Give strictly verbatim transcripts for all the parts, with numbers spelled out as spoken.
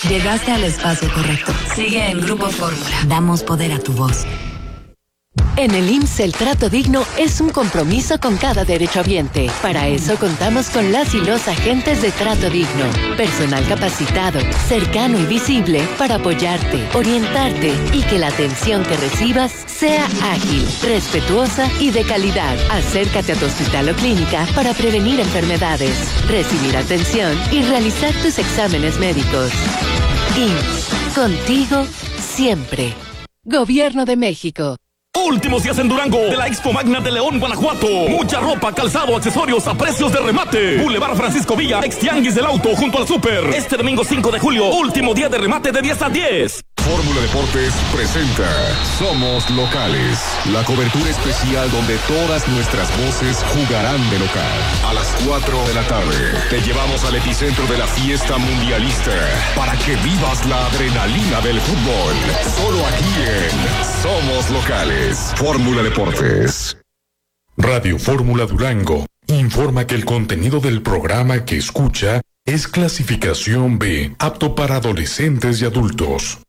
Llegaste al espacio correcto. Sigue en Grupo Fórmula. Damos poder a tu voz. En el I M S S el trato digno es un compromiso con cada derechohabiente. Para eso contamos con las y los agentes de trato digno. Personal capacitado, cercano y visible para apoyarte, orientarte y que la atención que recibas sea ágil, respetuosa y de calidad. Acércate a tu hospital o clínica para prevenir enfermedades, recibir atención y realizar tus exámenes médicos. I M S S, contigo siempre. Gobierno de México. Últimos días en Durango de la Expo Magna de León, Guanajuato. Mucha ropa, calzado, accesorios a precios de remate. Boulevard Francisco Villa, ex Tianguis del Auto, junto al Súper. Este domingo cinco de julio, último día de remate de diez a diez. Fórmula Deportes presenta Somos Locales, la cobertura especial donde todas nuestras voces jugarán de local. A las cuatro de la tarde te llevamos al epicentro de la fiesta mundialista para que vivas la adrenalina del fútbol. Solo aquí en Somos Locales. Fórmula Deportes. Radio Fórmula Durango informa que el contenido del programa que escucha es clasificación B, apto para adolescentes y adultos.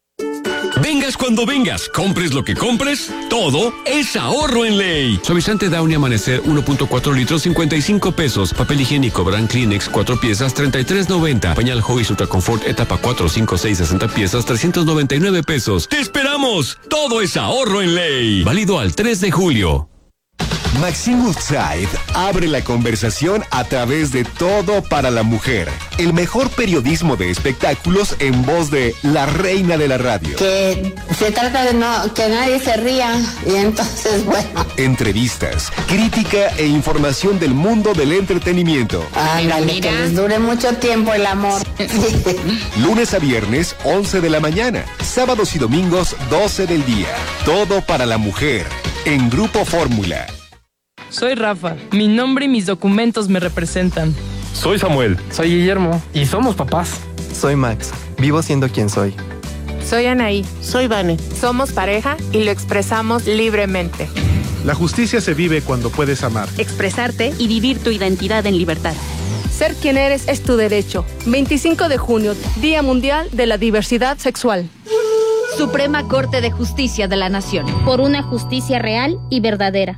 Vengas cuando vengas, compres lo que compres, todo es ahorro en ley. Suavizante Downy Amanecer uno punto cuatro litros, cincuenta y cinco pesos. Papel higiénico Brand Kleenex cuatro piezas, treinta y tres noventa. Pañal Huggies Ultra Comfort etapa cuatro, cinco, seis, sesenta piezas, trescientos noventa y nueve pesos. ¡Te esperamos! Todo es ahorro en ley. Válido al tres de julio. Maxine Woodside abre la conversación a través de Todo para la Mujer, el mejor periodismo de espectáculos en voz de la reina de la radio. Que se trata de no que nadie se ría y entonces bueno. Entrevistas, crítica e información del mundo del entretenimiento. Ándale, que les dure mucho tiempo el amor. Lunes a viernes, once de la mañana. Sábados y domingos, doce del día. Todo para la Mujer, en Grupo Fórmula. Soy Rafa. Mi nombre y mis documentos me representan. Soy Samuel. Soy Guillermo. Y somos papás. Soy Max. Vivo siendo quien soy. Soy Anaí. Soy Vane. Somos pareja y lo expresamos libremente. La justicia se vive cuando puedes amar, expresarte y vivir tu identidad en libertad. Ser quien eres es tu derecho. veinticinco de junio, Día Mundial de la Diversidad Sexual. Suprema Corte de Justicia de la Nación. Por una justicia real y verdadera.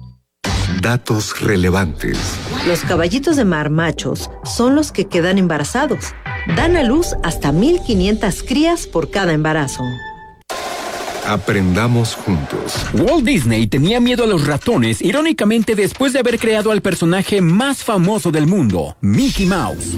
Datos relevantes. Los caballitos de mar machos son los que quedan embarazados. Dan a luz hasta mil quinientas crías por cada embarazo. Aprendamos juntos. Walt Disney tenía miedo a los ratones, irónicamente después de haber creado al personaje más famoso del mundo, Mickey Mouse.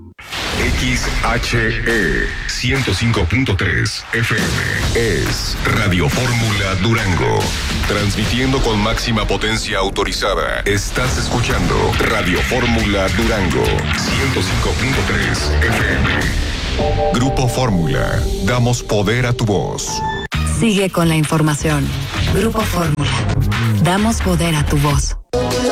X H E ciento cinco punto tres F M es Radio Fórmula Durango. Transmitiendo con máxima potencia autorizada. Estás escuchando Radio Fórmula Durango ciento cinco punto tres F M. Grupo Fórmula. Damos poder a tu voz. Sigue con la información. Grupo Fórmula. Damos poder a tu voz.